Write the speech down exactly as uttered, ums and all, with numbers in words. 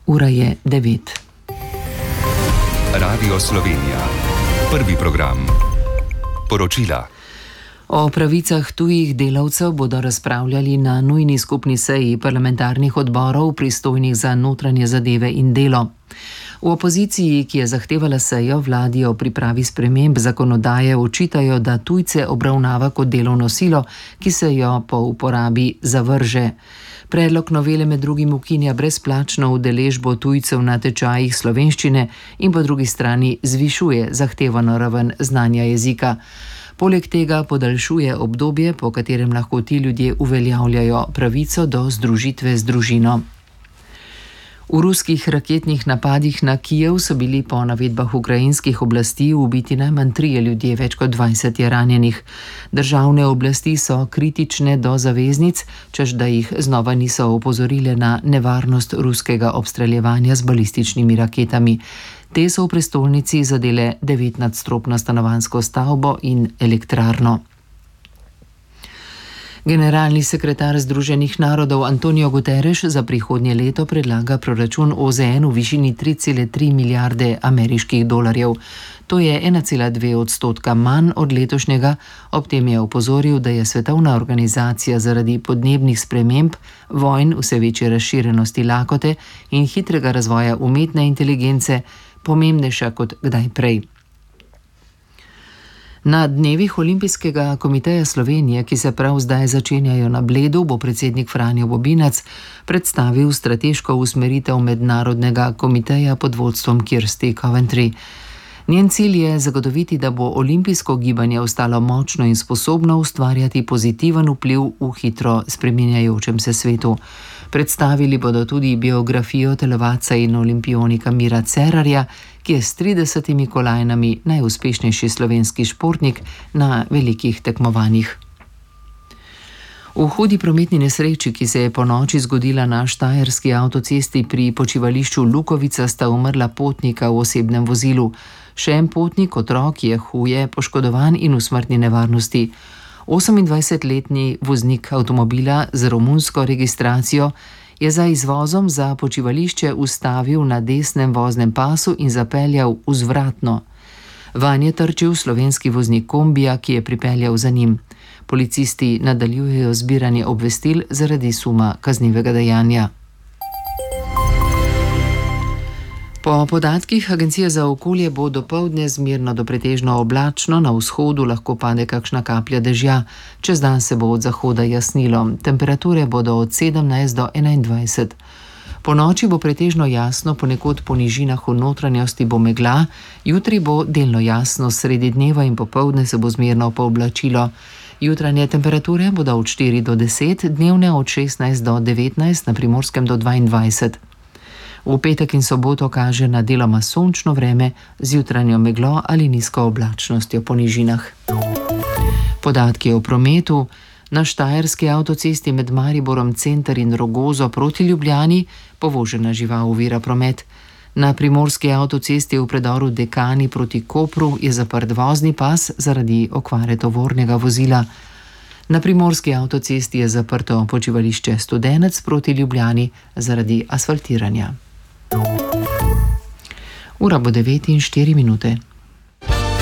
Ura je devet. Radio Slovenija. Prvi program. Poročila. O pravicah tujih delavcev bodo razpravljali na nujni skupni seji parlamentarnih odborov, pristojnih za notranje zadeve in delo. V opoziciji, ki je zahtevala sejo, vladi o pripravi sprememb zakonodaje očitajo, da tujce obravnava kot delovno silo, ki se jo po uporabi zavrže. Predlog novele med drugim ukinja brezplačno udeležbo tujcev na tečajih slovenščine in po drugi strani zvišuje zahtevano raven znanja jezika. Poleg tega podaljšuje obdobje, po katerem lahko ti ljudje uveljavljajo pravico do združitve z družino. V ruskih raketnih napadih na Kijev so bili po navedbah ukrajinskih oblasti ubiti najmanj trije ljudje, več kot dvajset je ranjenih. Državne oblasti so kritične do zaveznic, češ da jih znova niso opozorile na nevarnost ruskega obstreljevanja z balističnimi raketami. Te so v prestolnici zadele devetnadstropno stanovanjsko stavbo in elektrarno. Generalni sekretar Združenih narodov Antonio Guterres za prihodnje leto predlaga proračun O Z N v višini tri cele tri milijarde ameriških dolarjev. To je ena cela dve odstotka manj od letošnjega, ob tem je opozoril, da je svetovna organizacija zaradi podnebnih sprememb, vojn, vse večje razširenosti lakote in hitrega razvoja umetne inteligence pomembnejša kot kdaj prej. Na dnevih Olimpijskega komiteja Slovenije, ki se prav zdaj začenjajo na Bledu, bo predsednik Franjo Bobinac predstavil strateško usmeritev mednarodnega komiteja pod vodstvom Kirsty Coventry. Njen cilj je zagotoviti, da bo olimpijsko gibanje ostalo močno in sposobno ustvarjati pozitiven vpliv v hitro spreminjajočem se svetu. Predstavili bodo tudi biografijo telovadca in olimpionika Mira Cerarja, ki je s tridesetimi kolajnami najuspešnejši slovenski športnik na velikih tekmovanjih. V hudi prometni nesreči, ki se je ponoči zgodila na štajerski avtocesti pri počivališču Lukovica, sta umrla potnika v osebnem vozilu. Še en potnik, otrok, je huje poškodovan in v smrtni nevarnosti. osemindvajsetletni voznik avtomobila z romunsko registracijo je za izvozom za počivališče ustavil na desnem voznem pasu in zapeljal vzvratno. Vanj je trčil slovenski voznik kombija, ki je pripeljal za njim. Policisti nadaljujejo zbiranje obvestil zaradi suma kaznivega dejanja. Po podatkih Agencije za okolje bo dopoldne zmerno do pretežno oblačno, na vzhodu lahko pade kakšna kaplja dežja, čez dan se bo od zahoda jasnilo. Temperature bodo od sedemnajst do enaindvajset. Po noči bo pretežno jasno, ponekod po nižinah v notranjosti bo megla, jutri bo delno jasno, sredi dneva in popoldne se bo zmerno pooblačilo. Jutranje temperature bodo od štiri do deset, dnevne od šestnajst do devetnajst, na Primorskem do dvaindvajset. V petek in soboto kaže na deloma sončno vreme z jutranjo meglo ali nizko oblačnostjo po nižinah. Podatki o prometu. Na štajerski avtocesti med Mariborom Center in Rogozo proti Ljubljani povožena žival ovira promet. Na primorski avtocesti v predoru Dekani proti Kopru je zaprt vozni pas zaradi okvare tovornega vozila. Na primorski avtocesti je zaprto počivališče Studenec proti Ljubljani zaradi asfaltiranja. Ura bo devet in štiri minute.